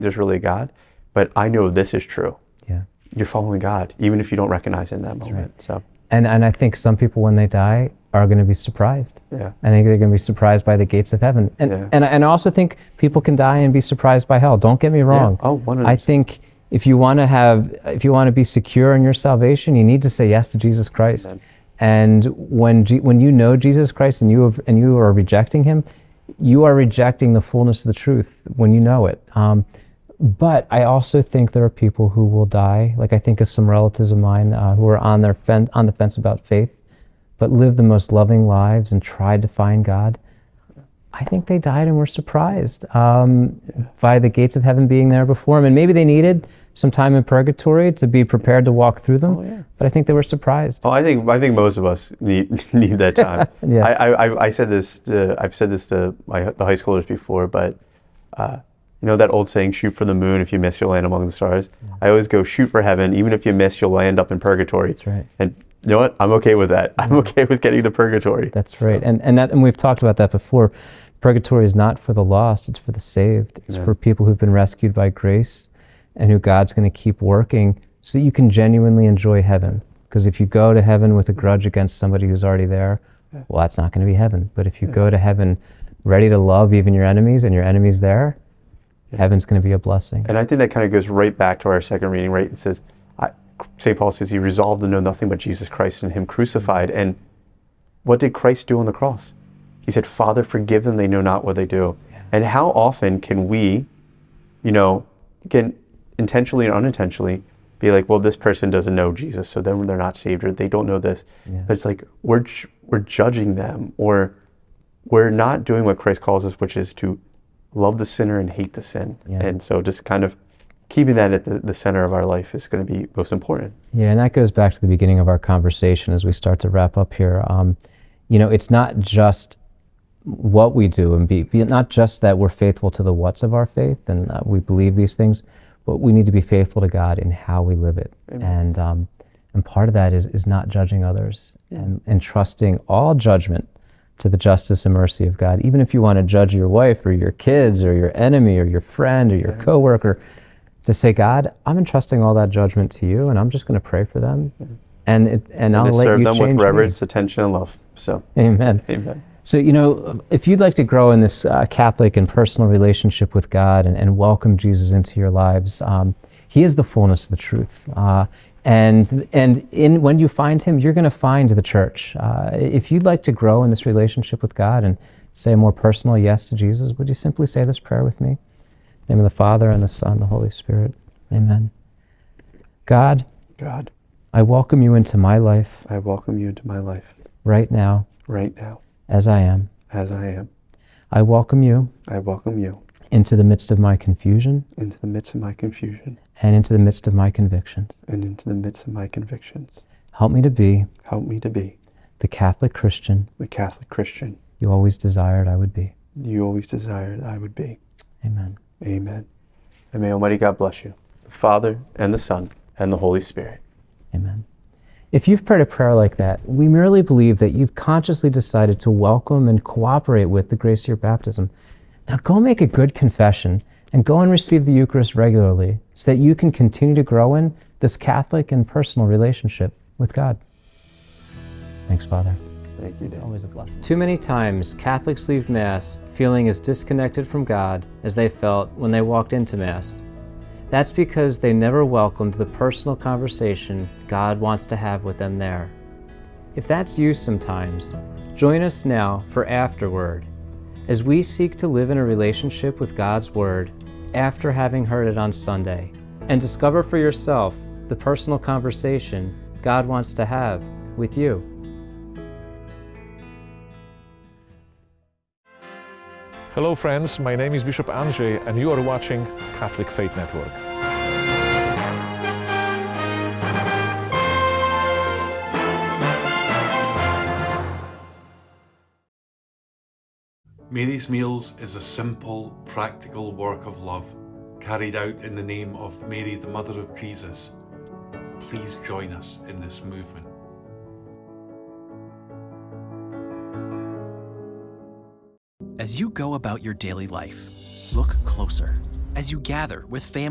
there's really a God, but I know this is true. Yeah. You're following God, even if you don't recognize it in that moment. Right. So. And I think some people, when they die, are going to be surprised. Yeah. I think they're going to be surprised by the gates of heaven. And I also think people can die and be surprised by hell. Don't get me wrong. Yeah. Oh, 100%. I think if you want to be secure in your salvation, you need to say yes to Jesus Christ. Amen. And when you know Jesus Christ and you are rejecting him, you are rejecting the fullness of the truth when you know it. But I also think there are people who will die. Like I think of some relatives of mine who are on the fence about faith, but lived the most loving lives and tried to find God. I think they died and were surprised by the gates of heaven being there before them. And maybe they needed some time in purgatory to be prepared to walk through them. Oh, yeah. But I think they were surprised. Oh, I think most of us need that time. Yeah. I've said this to the high schoolers before, but you know that old saying, shoot for the moon, if you miss, you'll land among the stars. Yeah. I always go, shoot for heaven, even if you miss, you'll land up in purgatory. That's right. And you know what? I'm okay with that. I'm okay with getting the purgatory. That's right. And we've talked about that before. Purgatory is not for the lost, it's for the saved. It's for people who've been rescued by grace and who God's going to keep working so that you can genuinely enjoy heaven. Because if you go to heaven with a grudge against somebody who's already there, well, that's not going to be heaven. But if you go to heaven ready to love even your enemies and your enemies there, heaven's going to be a blessing. And I think that kind of goes right back to our second reading, right? It says, St. Paul says he resolved to know nothing but Jesus Christ and him crucified. And what did Christ do on the cross? He said, Father, forgive them, they know not what they do. Yeah. And how often can we, can intentionally or unintentionally be like, well, this person doesn't know Jesus, so then they're not saved, or they don't know this. Yeah. But it's like, we're judging them, or we're not doing what Christ calls us, which is to love the sinner and hate the sin. Yeah. And so just kind of keeping that at the center of our life is going to be most important. Yeah, and that goes back to the beginning of our conversation as we start to wrap up here. It's not just what we do and be not just that we're faithful to the what's of our faith and we believe these things, but we need to be faithful to God in how we live it. Amen. And part of that is not judging others and trusting all judgment to the justice and mercy of God. Even if you want to judge your wife or your kids or your enemy or your friend or your coworker, to say, God, I'm entrusting all that judgment to you, and I'm just going to pray for them, and I'll let you change me. Serve them with reverence, attention, and love. So, Amen. Amen. So, if you'd like to grow in this Catholic and personal relationship with God and welcome Jesus into your lives, He is the fullness of the truth. And when you find Him, you're going to find the church. If you'd like to grow in this relationship with God and say a more personal yes to Jesus, would you simply say this prayer with me? In the name of the Father, and the Son, and the Holy Spirit. Amen. God, I welcome you into my life. I welcome you into my life. Right now. Right now. As I am. As I am. I welcome you. I welcome you. Into the midst of my confusion. Into the midst of my confusion. And into the midst of my convictions. And into the midst of my convictions. Help me to be. Help me to be. The Catholic Christian. The Catholic Christian. You always desired I would be. You always desired I would be. Amen. Amen. And may Almighty God bless you, the Father, and the Son, and the Holy Spirit. Amen. If you've prayed a prayer like that, we merely believe that you've consciously decided to welcome and cooperate with the grace of your baptism. Now go make a good confession and go and receive the Eucharist regularly so that you can continue to grow in this Catholic and personal relationship with God. Thanks, Father. Thank you, Dan. It's always a blessing. Too many times, Catholics leave Mass feeling as disconnected from God as they felt when they walked into Mass. That's because they never welcomed the personal conversation God wants to have with them there. If that's you sometimes, join us now for Afterword, as we seek to live in a relationship with God's Word after having heard it on Sunday, and discover for yourself the personal conversation God wants to have with you. Hello friends, my name is Bishop Andrzej and you are watching Catholic Faith Network. Mary's Meals is a simple, practical work of love carried out in the name of Mary, the Mother of Jesus. Please join us in this movement. As you go about your daily life, look closer. as you gather with family